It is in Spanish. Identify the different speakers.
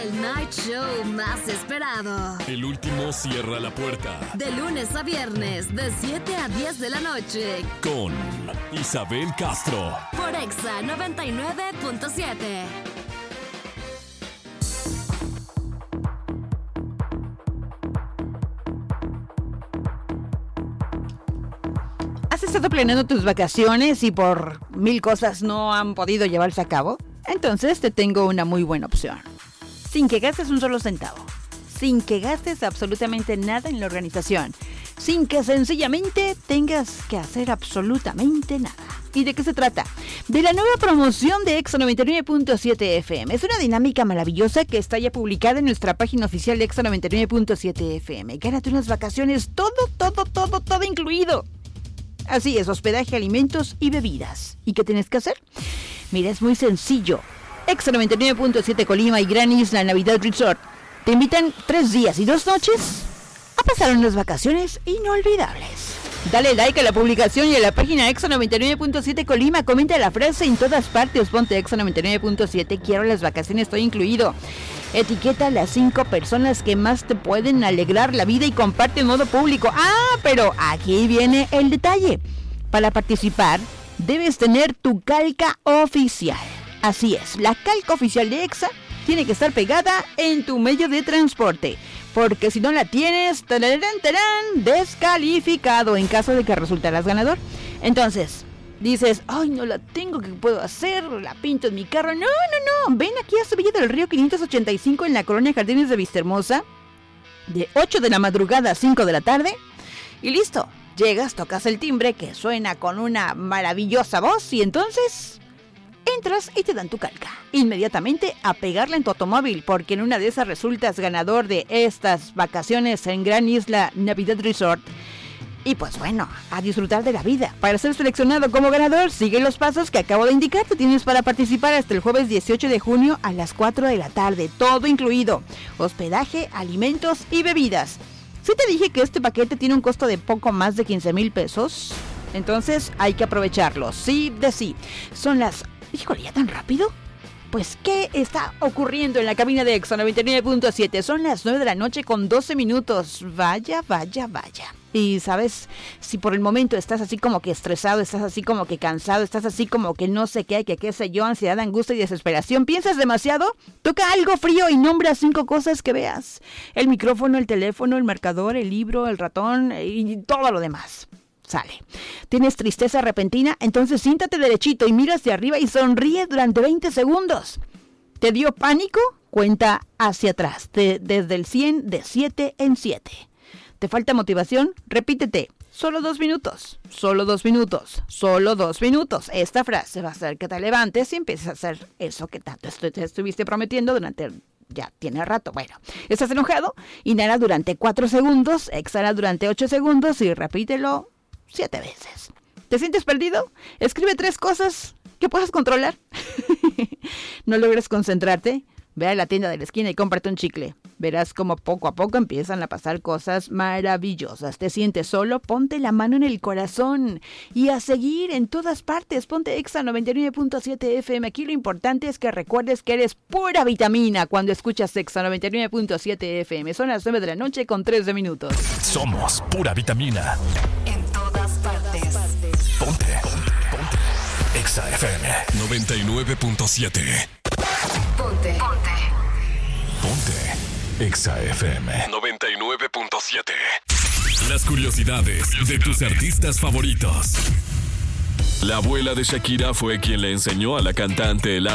Speaker 1: El night show más esperado.
Speaker 2: El último cierra la puerta.
Speaker 1: De lunes a viernes, de 7 a 10 de la noche.
Speaker 2: Con Isabel Castro.
Speaker 1: Por Exa 99.7.
Speaker 3: ¿Has estado planeando tus vacaciones y por 1000 cosas no han podido llevarse a cabo? Entonces te tengo una muy buena opción. Sin que gastes un solo centavo. Sin que gastes absolutamente nada en la organización. Sin que sencillamente tengas que hacer absolutamente nada. ¿Y de qué se trata? De la nueva promoción de Exa 99.7 FM. Es una dinámica maravillosa que está ya publicada en nuestra página oficial de Exa 99.7 FM. Gánate unas vacaciones, todo incluido. Así es, hospedaje, alimentos y bebidas. ¿Y qué tienes que hacer? Mira, es muy sencillo. Exa 99.7 Colima y Gran Isla Navidad Resort te invitan 3 días y 2 noches a pasar unas vacaciones inolvidables. Dale like a la publicación y a la página Exa 99.7 Colima. Comenta la frase en todas partes. Ponte Exa 99.7. Quiero las vacaciones, estoy incluido. Etiqueta a las 5 personas que más te pueden alegrar la vida y comparte en modo público. Pero aquí viene el detalle. Para participar, debes tener tu calca oficial. Así es, la calca oficial de Exa tiene que estar pegada en tu medio de transporte. Porque si no la tienes, descalificado en caso de que resultaras ganador. Entonces, dices, ay, no la tengo, ¿qué puedo hacer? La pinto en mi carro. No. Ven aquí a Sevilla del Río 585 en la colonia Jardines de Vistahermosa. De 8 de la madrugada a 5 de la tarde. Y listo, llegas, tocas el timbre que suena con una maravillosa voz y entonces entras y te dan tu calca. Inmediatamente a pegarla en tu automóvil, porque en una de esas resultas ganador de estas vacaciones en Gran Isla Navidad Resort. Y pues bueno, a disfrutar de la vida. Para ser seleccionado como ganador, sigue los pasos que acabo de indicarte. Tienes para participar hasta el jueves 18 de junio a las 4 de la tarde. Todo incluido. Hospedaje, alimentos y bebidas. ¿Sí te dije que este paquete tiene un costo de poco más de 15,000 pesos? Entonces hay que aprovecharlo. Sí de sí. Son las... Híjole, ¿ya tan rápido? Pues, ¿qué está ocurriendo en la cabina de Exa 99.7? Son las 9 de la noche con 12 minutos. Vaya. Y, ¿sabes? Si por el momento estás así como que estresado, estás así como que cansado, estás así como que no sé qué sé yo, ansiedad, angustia y desesperación, ¿piensas demasiado? Toca algo frío y nombra 5 cosas que veas. El micrófono, el teléfono, el marcador, el libro, el ratón y todo lo demás. Sale. ¿Tienes tristeza repentina? Entonces siéntate derechito y mira hacia arriba y sonríe durante 20 segundos. ¿Te dio pánico? Cuenta hacia atrás, desde el 100 de 7 en 7. ¿Te falta motivación? Repítete. Solo 2 minutos. Esta frase va a hacer que te levantes y empieces a hacer eso que tanto te estuviste prometiendo durante... Ya tiene rato. Bueno, estás enojado, inhala durante 4 segundos, exhala durante 8 segundos y repítelo 7 veces. ¿Te sientes perdido? Escribe 3 cosas que puedas controlar. ¿No logras concentrarte? Ve a la tienda de la esquina y cómprate un chicle. Verás cómo poco a poco empiezan a pasar cosas maravillosas. ¿Te sientes solo? Ponte la mano en el corazón y a seguir en todas partes. Ponte Exa 99.7 FM. Aquí lo importante es que recuerdes que eres pura vitamina cuando escuchas Exa 99.7 FM. Son las 9 de la noche con 13 minutos.
Speaker 2: Somos pura vitamina.
Speaker 1: En todas partes.
Speaker 2: Ponte. Exa FM 99.7.
Speaker 1: Ponte.
Speaker 2: Exa FM 99.7. Las curiosidades de tus artistas favoritos. La abuela de Shakira fue quien le enseñó a la cantante el